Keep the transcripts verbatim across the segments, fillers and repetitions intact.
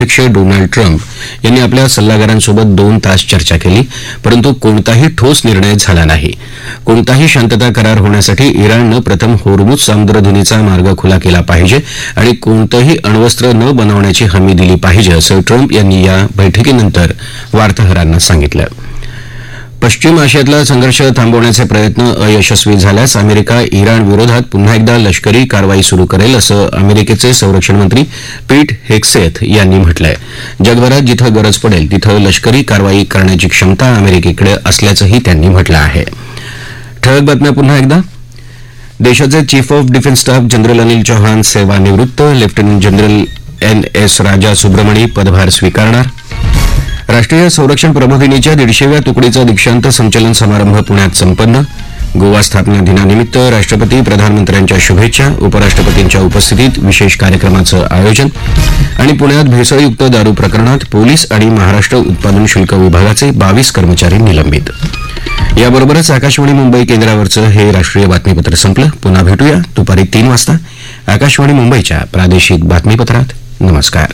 अध्यक्ष Donald Trump यांनी आपल्या सल्लागारांसोबत दोन तास चर्चा केली, परंतु कोणताही ठोस निर्णय झाला नाही. कोणताही शांतता करार होण्यासाठी इराणनं प्रथम होर्मुझ सामुद्रधुनीचा मार्ग खुला केला पाहिजे आणि कोणतंही अण्वस्त्र न बनवण्याची हमी दिली पाहिजे, असं ट्रम्प यांनी या बैठकीनंतर वार्ताहरांना सांगितलं. पश्चिम आशियातला संघर्ष थांबवण्याचे प्रयत्न अयशस्वी झाल्यास अमेरिका इराण विरोधात पुन्हा एकदा लष्करी कारवाई सुरू करेल, असं अमेरिकेचे संरक्षण मंत्री पीट हेग्सेथ यांनी म्हटलंय. जगभरात जिथं गरज पडेल तिथं लष्करी कारवाई करण्याची क्षमता अमेरिकेकडे असल्याचंही त्यांनी म्हटलं आहे. ठळक बातम्या पुन्हा एकदा. देशाचे chief of defence staff general Anil Chauhan सेवानिवृत्त. लेफ्टनंट जनरल एन एस राजा सुब्रमणी पदभार स्वीकारणार. राष्ट्रीय संरक्षण प्रबोधिनीच्या दीडशेव्या तुकडीचा दीक्षांत संचलन समारंभ पुण्यात संपन्न. गोवा स्थापना दिनानिमित्त राष्ट्रपती प्रधानमंत्र्यांच्या शुभेच्छा. उपराष्ट्रपतींच्या उपस्थितीत विशेष कार्यक्रमाचं आयोजन. आणि पुण्यात भेसळयुक्त दारू प्रकरणात पोलीस आणि महाराष्ट्र उत्पादन शुल्क विभागाचे बावीस कर्मचारी निलंबित. याबरोबरच आकाशवाणी मुंबई केंद्रावरचं हे राष्ट्रीय बातमीपत्र संपलं. पुन्हा भेटूया दुपारी तीन वाजता आकाशवाणी मुंबईच्या प्रादेशिक बातमीपत्रात. नमस्कार.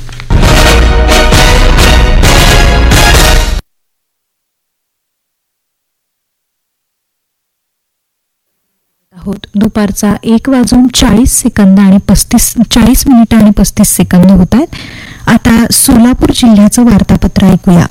दुपारचा एक वाजून चाळीस सेकंद आणि पस्तीस चाळीस मिनिटं आणि पस्तीस सेकंद होत आहेत. आता सोलापूर जिल्ह्याचं वार्तापत्र ऐकूया.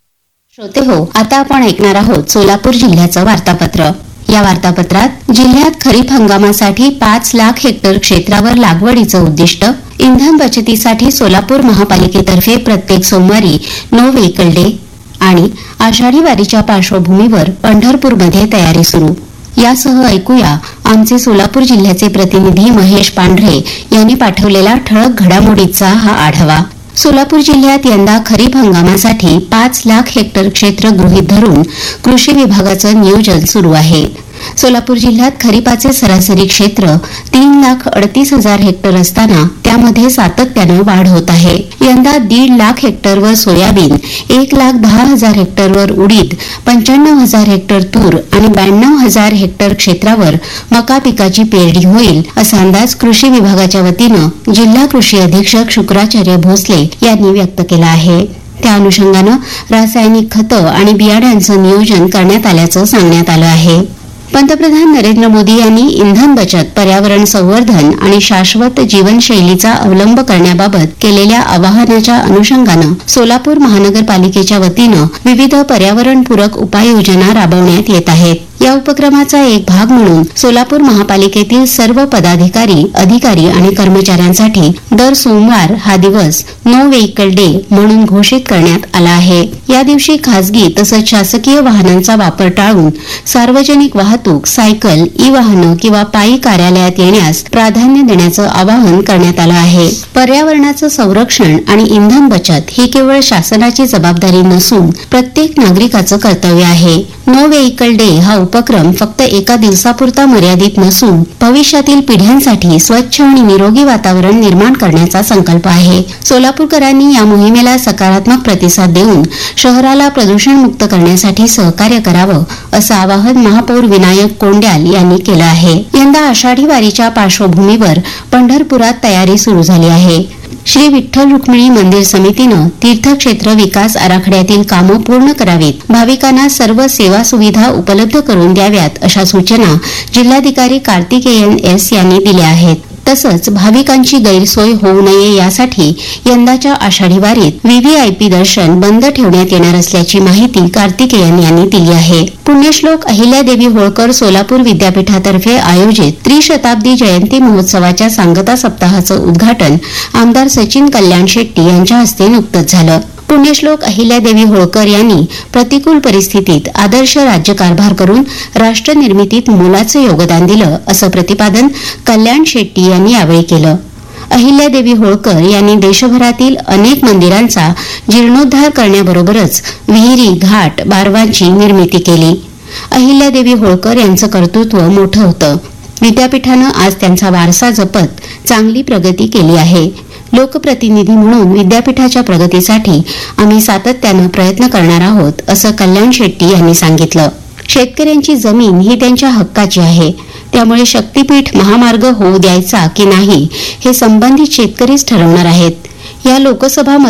श्रोते हो, आता आपण ऐकणार आहोत सोलापूर जिल्ह्याचं वार्तापत्र. या वार्तापत्रात जिल्ह्यात खरीप हंगामासाठी पाच लाख हेक्टर क्षेत्रावर लागवडीचं उद्दिष्ट, इंधन बचतीसाठी सोलापूर महापालिकेतर्फे प्रत्येक सोमवारी नो व्हेकल डे आणि आषाढी वारीच्या पार्श्वभूमीवर पंढरपूरमध्ये तयारी सुरू. यासह ऐकूया आमचे सोलापूर जिल्ह्याचे प्रतिनिधी महेश पांढरे यांनी पाठवलेला ठळक घडामोडीचा हा आढावा. सोलापूर जिल्ह्यात यंदा खरीप हंगामासाठी पाच लाख हेक्टर क्षेत्र गृहीत धरून कृषी विभागाचं नियोजन सुरू आहे. सोलापूर जिल्ह्यात खरीपाचे सरासरी क्षेत्र तीन लाख अडतीस हजार हेक्टर असताना त्यामध्ये सातत्यानं वाढ होत आहे. यंदा दीड लाख हेक्टरवर सोयाबीन, एक लाख दहा हजार हेक्टरवर उडीद, पंच्याण्णव हजार हेक्टर तूर आणि ब्याण्णव हजार हेक्टर क्षेत्रावर मका पिकाची पेरणी होईल, असा अंदाज कृषी विभागाच्या वतीनं जिल्हा कृषी अधीक्षक शुक्राचार्य भोसले यांनी व्यक्त केला आहे. त्या अनुषंगानं रासायनिक खतं आणि बियाण्यांचं नियोजन करण्यात आल्याचं सांगण्यात आलं आहे. पंतप्रधान नरेंद्र मोदी यांनी इंधन बचत, पर्यावरण संवर्धन आणि शाश्वत जीवनशैलीचा अवलंब करण्याबाबत केलेल्या आवाहनाच्या अनुषंगानं सोलापूर महानगरपालिकेच्या वतीनं विविध पर्यावरणपूरक उपाययोजना राबवण्यात येत आहेत. या उपक्रमाचा एक भाग म्हणून सोलापूर महापालिकेतील सर्व पदाधिकारी, अधिकारी आणि कर्मचाऱ्यांसाठी दर सोमवार हा दिवस नो व्हेकल डे म्हणून घोषित करण्यात आला आहे. या दिवशी खासगी तसंच शासकीय वाहनांचा वापर टाळून सार्वजनिक वाहतूक, सायकल, ई वाहनं किंवा पायी कार्यालयात येण्यास प्राधान्य देण्याचं आवाहन करण्यात आलं आहे. पर्यावरणाचं संरक्षण आणि इंधन बचत ही केवळ शासनाची जबाबदारी नसून प्रत्येक नागरिकाचं कर्तव्य आहे. नो व्हेकल डे हा उपक्रम फक्त एका दिवसापुरता मर्यादित नसून भविष्यातील पिढ्यांसाठी स्वच्छ आणि निरोगी वातावरण निर्माण करण्याचा संकल्प आहे. सोलापूरकरांनी या मोहिमेला सकारात्मक प्रतिसाद देऊन शहराला प्रदूषणमुक्त करण्यासाठी सहकार्य करावं, असं आवाहन महापौर विनायक कोंड्याल यांनी केलं आहे. यंदा आषाढी वारीच्या पार्श्वभूमीवर पंढरपुरात तयारी सुरू झाली आहे. श्री विठ्ठल रुक्मिणी मंदिर समितीनं तीर्थक्षेत्र विकास आराखड्यातील कामं पूर्ण करावीत, भाविकांना सर्व सेवा सुविधा उपलब्ध करून द्याव्यात, अशा सूचना जिल्हाधिकारी कार्तिकेयन एस यांनी दिल्या आहेत. तसंच भाविकांची गैरसोय होऊ नये यासाठी यंदाच्या आषाढी वारीत व्हीव्हीआयपी दर्शन बंद ठेवण्यात येणार असल्याची माहिती कार्तिकेयन यांनी दिली आहे. पुण्यश्लोक अहिल्यादेवी होळकर सोलापूर विद्यापीठातर्फे आयोजित त्रिशताब्दी जयंती महोत्सवाच्या सांगता सप्ताहाचं उद्घाटन आमदार सचिन कल्याण शेट्टी यांच्या हस्ते नुकतंच झालं. पुण्यश्लोक अहिल्यादेवी होळकर यांनी प्रतिकूल परिस्थितीत आदर्श राज्यकारभार करून राष्ट्र निर्मितीत मोलाचं योगदान दिलं, असं प्रतिपादन कल्याण शेट्टी यांनी यावेळी केलं. अहिल्यादेवी होळकर यांनी देशभरातील अनेक मंदिरांचा जीर्णोद्धार करण्याबरोबरच विहिरी, घाट, बारवांची निर्मिती केली. अहिल्यादेवी होळकर यांचं कर्तृत्व मोठं होतं. विद्यापीठानं आज त्यांचा वारसा जपत चांगली प्रगती केली आहे. लोकप्रतिनिधी म्हणून विद्यापीठाच्या प्रगतीसाठी आम्ही सातत्यानं प्रयत्न करणार आहोत, असं कल्याण शेट्टी यांनी सांगितलं. शेतकऱ्यांची जमीन ही त्यांच्या हक्काची आहे, त्यामुळे शक्तीपीठ महामार्ग होऊ द्यायचा की नाही हे संबंधित शेतकरीच ठरवणार आहेत. या लोकसभा